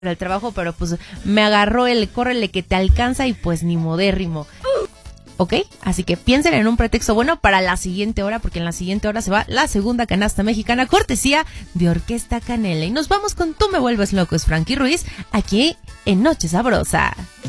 el trabajo, pero pues me agarró el córrele que te alcanza y pues ni modérrimo. ¿Ok? Así que piensen en un pretexto bueno para la siguiente hora, porque en la siguiente hora se va la segunda canasta mexicana, cortesía de Orquesta Canela. Y nos vamos con Tú me vuelves loco, es Frankie Ruiz, aquí en Noche Sabrosa.